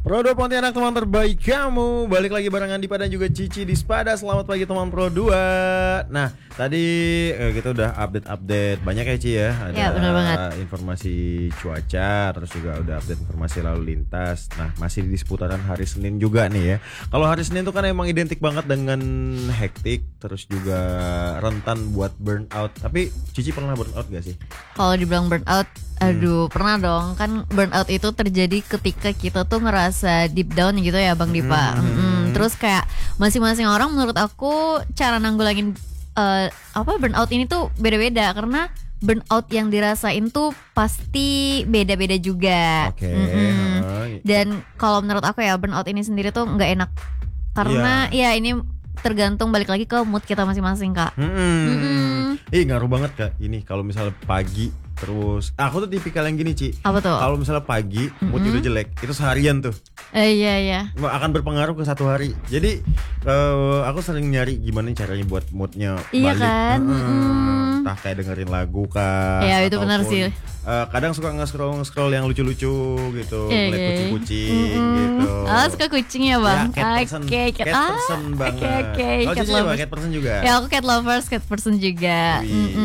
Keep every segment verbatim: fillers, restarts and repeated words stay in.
Pro dua Pontianak, teman terbaik kamu. Balik lagi bareng Andi Pada juga Cici di Spada. Selamat pagi teman Pro dua. Nah, tadi eh, kita udah update-update banyak ya Ci ya. Ada ya, benar banget. Informasi cuaca, terus juga udah update informasi lalu lintas. Nah, masih di seputaran hari Senin juga nih ya. Kalau hari Senin tuh kan emang identik banget dengan hektik, terus juga rentan buat burnout. Tapi Cici pernah burnout gak sih? Kalau dibilang burnout, aduh hmm. pernah dong. Kan burnout itu terjadi ketika kita tuh ngerasa deep down gitu ya Bang Dipa. hmm. Hmm. Terus kayak masing-masing orang menurut aku cara nanggulangin uh, apa burnout ini tuh beda-beda. Karena burnout yang dirasain tuh pasti beda-beda juga. Oke. Okay. Mm-hmm. Dan kalau menurut aku ya burnout ini sendiri tuh nggak enak. Karena yeah. ya ini tergantung balik lagi ke mood kita masing-masing Kak. Mm-hmm. Mm-hmm. Ih ngaruh banget Kak. Ini kalau misalnya pagi terus, aku tuh tipikal yang gini Ci. Apa tuh? Kalau misalnya pagi mood mm-hmm. udah jelek, itu seharian tuh. Eh, iya iya. Akan berpengaruh ke satu hari. Jadi uh, aku sering nyari gimana caranya buat moodnya iya balik. Kan? Hmm, mm-hmm. Entah kayak dengerin lagu kah. Iya itu benar sih. Uh, kadang suka nge-scroll nge-scroll yang lucu-lucu gitu, yeah, ngeliat yeah. kucing-kucing mm-hmm. gitu. Ah suka kucing ya Bang? Ya, cat person, okay, cat, cat person ah, banget. Okay, okay. Kalau Cici apa? Cat person juga? Ya aku cat lovers, cat person juga.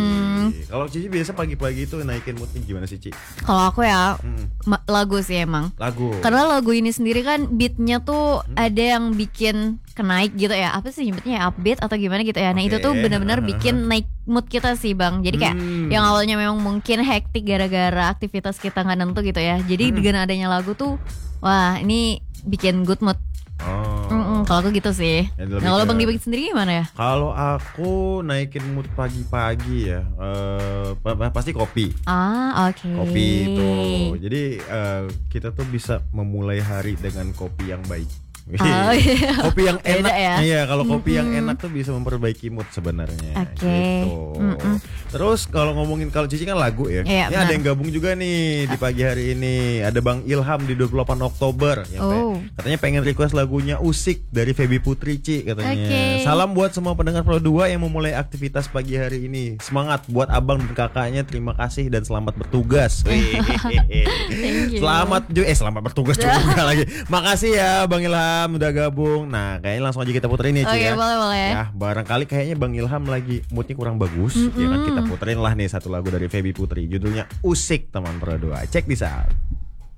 Kalau Cici biasa pagi-pagi itu naikin moodnya gimana sih Ci? Kalau aku ya hmm. ma- lagu sih emang. Lagu. Karena lagu ini sendiri kan beatnya tuh hmm. ada yang bikin kenaik gitu ya. Apa sih nyebutnya ya, upbeat atau gimana gitu ya. Nah okay. itu tuh benar-benar bikin naik mood kita sih Bang. Jadi kayak hmm. yang awalnya memang mungkin hektik gara-gara aktivitas kita nggak nentu gitu ya. Jadi hmm. dengan adanya lagu tuh, wah ini bikin good mood. Oh. Kalau aku gitu sih. Ya, nah kalau Bang dibagi sendiri gimana ya? Kalau aku naikin mood pagi-pagi ya, uh, pasti kopi. Ah oke. Okay. Kopi itu. Jadi uh, kita tuh bisa memulai hari dengan kopi yang baik. Oh, iya. Kopi yang enak ya? Iya kalau kopi mm-hmm. yang enak tuh bisa memperbaiki mood sebenarnya. Oke okay. Gitu. Mm-hmm. Terus kalau ngomongin, kalau Cici kan lagu ya, yeah, ini benar. Ada yang gabung juga nih di pagi hari ini. Ada Bang Ilham di dua puluh delapan Oktober yang oh. katanya pengen request lagunya Usik dari Feby Putri Ci katanya. Okay. Salam buat semua pendengar Pro dua yang memulai aktivitas pagi hari ini. Semangat buat abang dan kakaknya. Terima kasih dan selamat bertugas. Selamat juga eh selamat bertugas juga lagi. Makasih ya Bang Ilham udah gabung. Nah kayaknya langsung aja kita puterin ya Ci okay, ya. boleh, boleh. Ya barangkali kayaknya Bang Ilham lagi moodnya kurang bagus. Mm-hmm. Ya kan kita puterin lah nih satu lagu dari Feby Putri. Judulnya Usik teman Pro dua. Cek di saat.